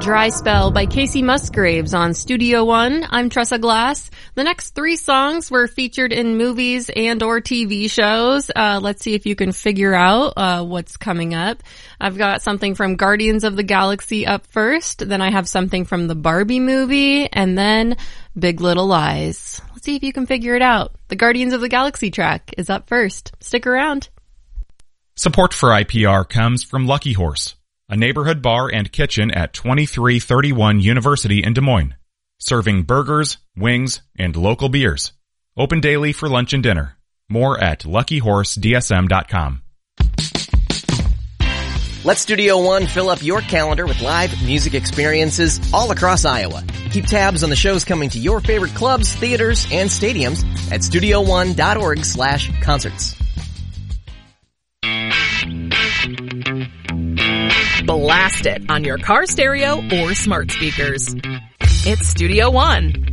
Dry Spell by Casey Musgraves on Studio One. I'm Tressa Glass. The next 3 songs were featured in movies and or TV shows. Let's see if you can figure out what's coming up. I've got something from Guardians of the Galaxy up first, then I have something from the Barbie movie, and then Big Little Lies. Let's see if you can figure it out. The Guardians of the Galaxy track is up first. Stick around. Support for IPR comes from Lucky Horse, a neighborhood bar and kitchen at 2331 University in Des Moines, serving burgers, wings, and local beers. Open daily for lunch and dinner. More at luckyhorsedsm.com. Let Studio One fill up your calendar with live music experiences all across Iowa. Keep tabs on the shows coming to your favorite clubs, theaters, and stadiums at studioone.org/concerts. Blast it on your car stereo or smart speakers. It's Studio One.